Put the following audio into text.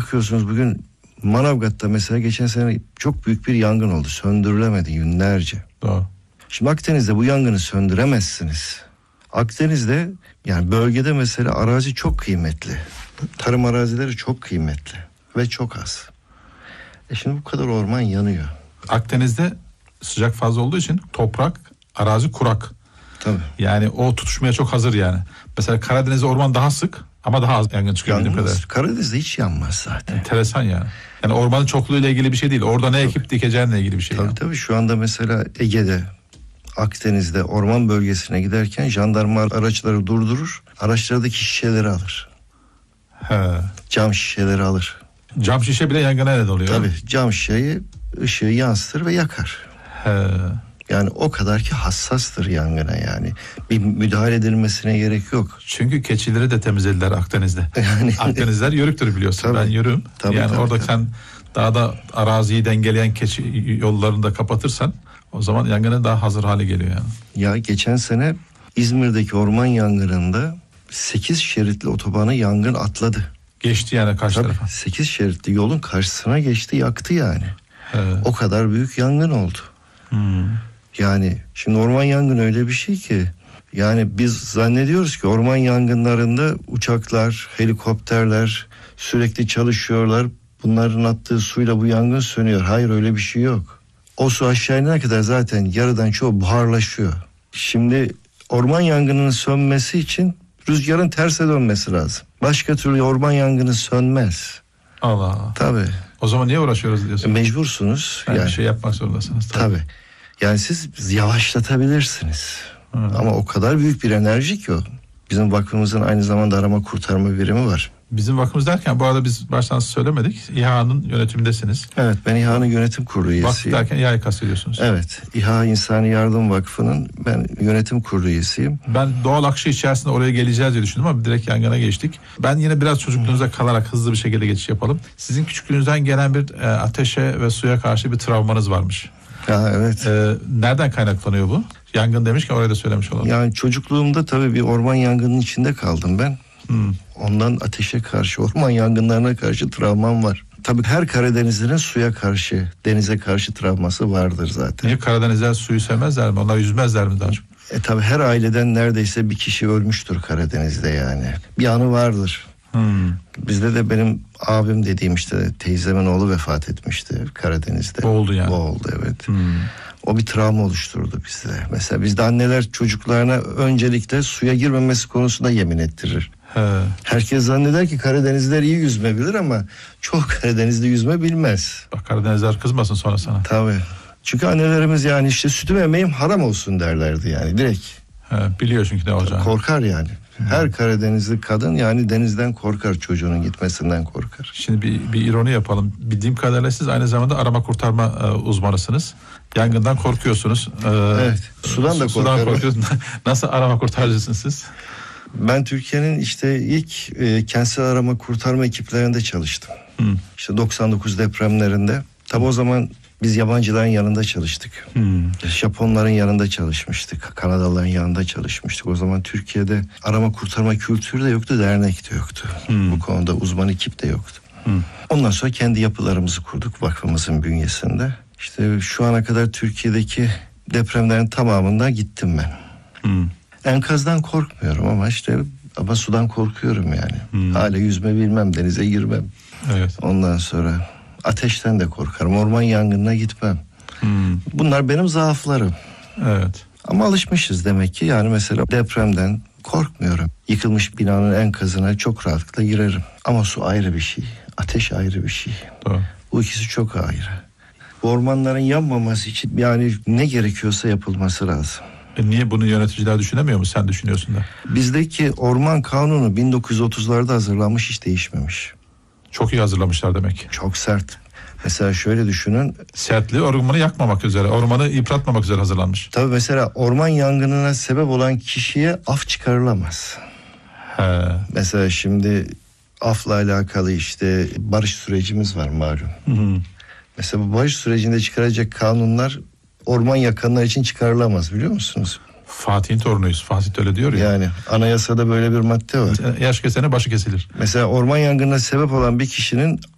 bakıyorsunuz bugün Manavgat'ta mesela geçen sene çok büyük bir yangın oldu. Söndürülemedi günlerce. Doğru. Şimdi Akdeniz'de bu yangını söndüremezsiniz. Akdeniz'de yani bölgede mesela arazi çok kıymetli. Tarım arazileri çok kıymetli ve çok az. Şimdi bu kadar orman yanıyor. Akdeniz'de sıcak fazla olduğu için toprak, arazi kurak. Tabii. Yani o tutuşmaya çok hazır yani. Mesela Karadeniz'de orman daha sık ama daha az yangın çıkıyor bildiğim kadar. Karadeniz'de hiç yanmaz zaten. Enteresan yani. Yani ormanın çokluğuyla ilgili bir şey değil. Orada ne ekip dikeceğinle ilgili bir şey. Tabii yani. tabii şu anda mesela Ege'de, Akdeniz'de orman bölgesine giderken jandarma araçları durdurur. Araçlardaki şişeleri alır. He. Cam şişeleri alır. Cam şişe bile yangına neden oluyor. Tabii cam şişeyi ışığı yansıtır ve yakar. He. Yani o kadar ki hassastır yangına yani. Bir müdahale edilmesine gerek yok. Çünkü keçileri de temizlediler Akdeniz'de. Yani Akdenizler yörüktür biliyorsun. Tabii. Ben yörüğüm. Tabii, yani tabii, orada tabii. sen dağda araziyi dengeleyen keçi yollarını da kapatırsan o zaman yangına daha hazır hale geliyor yani. ya geçen sene İzmir'deki orman yangınında 8 şeritli otobanı yangın atladı. Geçti yani karşı Tabii tarafa. 8 şeritli yolun karşısına geçti, yaktı yani. He. O kadar büyük yangın oldu. Hmm. Yani şimdi orman yangını öyle bir şey ki yani biz zannediyoruz ki orman yangınlarında uçaklar, helikopterler sürekli çalışıyorlar. Bunların attığı suyla bu yangın sönüyor. Hayır, öyle bir şey yok. O su aşağı inene kadar zaten yarıdan çoğu buharlaşıyor. Şimdi orman yangınının sönmesi için rüzgarın terse dönmesi lazım. Başka türlü orman yangını sönmez. Allah. Tabii. O zaman niye uğraşıyoruz diyorsun? Mecbursunuz. Yani Yani bir şey yapmak zorundasınız. tabii. Yani siz yavaşlatabilirsiniz. Ama o kadar büyük bir enerji ki o. Bizim vakfımızın aynı zamanda arama kurtarma birimi var. Bizim vakfımız derken bu arada biz baştan söylemedik. İHA'nın yönetimindesiniz. Evet, ben İHA'nın yönetim kurulu Vakıf üyesiyim. derken İHA'yı kastediyorsunuz. Evet, İHA İnsani Yardım Vakfı'nın ben yönetim kurulu üyesiyim. Ben doğal akışı içerisinde oraya geleceğiz diye düşündüm ama direkt yangına geçtik. Ben yine biraz çocukluğunuza kalarak hızlı bir şekilde geçiş yapalım. Sizin küçüklüğünüzden gelen bir ateşe ve suya karşı bir travmanız varmış. Ha, evet. Nereden kaynaklanıyor bu? Yangın demişken oraya da söylemiş olalım. Yani çocukluğumda tabii bir orman yangının içinde kaldım ben. Ondan ateşe karşı, orman yangınlarına karşı travmam var. Tabii her Karadenizli'nin suya karşı, denize karşı travması vardır zaten. Niye Karadenizler suyu sevmezler mi? Onlar yüzmezler mi daha çok? Tabii her aileden neredeyse bir kişi ölmüştür Karadeniz'de yani. Bir anı vardır. Bizde de benim abim dediğim işte teyzemin oğlu vefat etmişti Karadeniz'de. Boğuldu yani. Boğuldu, evet. O bir travma oluşturdu bizde. Mesela bizde anneler çocuklarına öncelikle suya girmemesi konusunda yemin ettirir. Herkes zanneder ki Karadenizliler iyi yüzme bilir ama çoğu Karadenizli yüzme bilmez. Bak Karadenizler kızmasın sonra sana. Tabii. Çünkü annelerimiz yani işte sütümü emeyim haram olsun derlerdi yani direkt. Biliyor çünkü ne olacağını. Korkar yani. Her Karadenizli kadın yani denizden korkar, çocuğunun gitmesinden korkar. Şimdi bir ironi yapalım. Bildiğim kadarıyla siz aynı zamanda arama kurtarma uzmanısınız. Yangından korkuyorsunuz. Evet. Sudan da korkarım. korkuyorsunuz. Nasıl arama kurtarıcısınız siz? Ben Türkiye'nin işte ilk kentsel arama kurtarma ekiplerinde çalıştım. İşte 99 depremlerinde. Tabi o zaman biz yabancıların yanında çalıştık. Japonların yanında çalışmıştık. Kanadalıların yanında çalışmıştık. O zaman Türkiye'de arama kurtarma kültürü de yoktu, dernek de yoktu. Bu konuda uzman ekip de yoktu. Ondan sonra kendi yapılarımızı kurduk vakfımızın bünyesinde. İşte şu ana kadar Türkiye'deki depremlerin tamamından gittim ben. Enkazdan korkmuyorum ama sudan korkuyorum yani. Hala yüzme bilmem, denize girmem. Evet. Ondan sonra ateşten de korkarım. Orman yangınına gitmem. Bunlar benim zaaflarım. Evet. Ama alışmışız demek ki. Yani mesela depremden korkmuyorum. Yıkılmış binanın enkazına çok rahatlıkla girerim. Ama su ayrı bir şey. Ateş ayrı bir şey. Doğru. Bu ikisi çok ayrı. Bu ormanların yanmaması için yani ne gerekiyorsa yapılması lazım. Niye bunu yöneticiler düşünemiyor mu? Sen düşünüyorsun da. Bizdeki orman kanunu 1930'larda hazırlanmış, hiç değişmemiş. Çok iyi hazırlamışlar demek. Çok sert. Mesela şöyle düşünün. Sertliği ormanı yakmamak üzere, ormanı yıpratmamak üzere hazırlanmış. Tabii mesela orman yangınına sebep olan kişiye af çıkarılamaz. Mesela şimdi afla alakalı işte barış sürecimiz var malum. Mesela bu barış sürecinde çıkaracak kanunlar orman yakanlar için çıkarılamaz, biliyor musunuz? Fatih'in torunuyuz. Fatih de öyle diyor ya. Yani anayasada böyle bir madde var. Yaş kesene başı kesilir. Mesela orman yangınına sebep olan bir kişinin